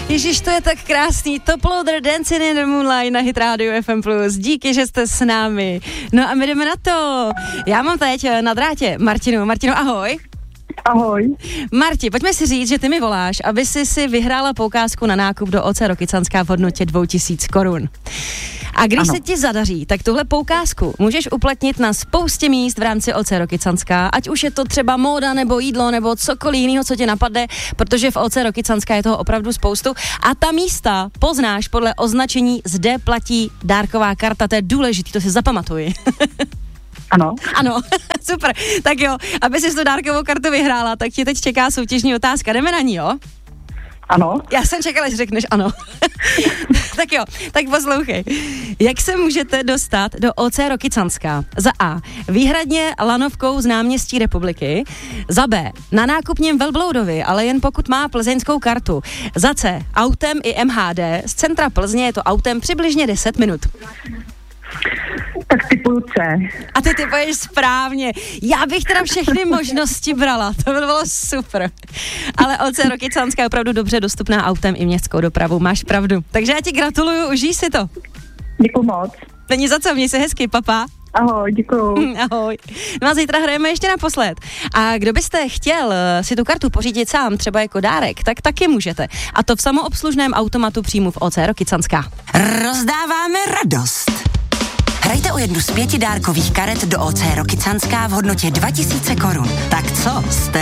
Ježiš, to je tak krásný. Top Loader, Dancing in the Moonlight na Hit Radio FM+. Díky, že jste s námi. No a my jdeme na to. Já mám teď na drátě Martinu. Martino, ahoj. Ahoj. Marti, pojďme si říct, že ty mi voláš, aby si vyhrála poukázku na nákup do OC Rokycanská v hodnotě 2000 korun. A když se ti zadaří, tak tuhle poukázku můžeš uplatnit na spoustě míst v rámci OC Rokycanská, ať už je to třeba móda nebo jídlo nebo cokoliv jiného, co tě napadne, protože v OC Rokycanská je toho opravdu spoustu. A ta místa poznáš podle označení zde platí dárková karta, to je důležitý, to si zapamatuj. Ano. Ano, super. Tak jo, aby si tu dárkovou kartu vyhrála, tak ti teď čeká soutěžní otázka. Jdeme na ní, jo? Ano. Já jsem čekala, že řekneš ano. Tak jo, tak poslouchej. Jak se můžete dostat do OC Rokycanská? Za A. Výhradně lanovkou z náměstí Republiky. Za B. Na nákupním velbloudovi, ale jen pokud má plzeňskou kartu. Za C. Autem i MHD. Z centra Plzně je to autem přibližně 10 minut. Tak typuju C. A ty typuješ správně. Já bych teda všechny možnosti brala, to by bylo super. Ale OC Rokycanská je opravdu dobře dostupná autem i městskou dopravu, máš pravdu. Takže já ti gratuluju, užij si to. Děkuju moc. Není za co, měj se hezky, papa. Ahoj, děkuju. Ahoj. No a zítra hrajeme ještě naposled. A kdo byste chtěl si tu kartu pořídit sám, třeba jako dárek, tak taky můžete. A to v samoobslužném automatu přímo v OC Rokycanská. Rozdáváme radost. Hrajte o jednu z 5 dárkových karet do OC Rokycanská v hodnotě 2000 korun. Tak co, jste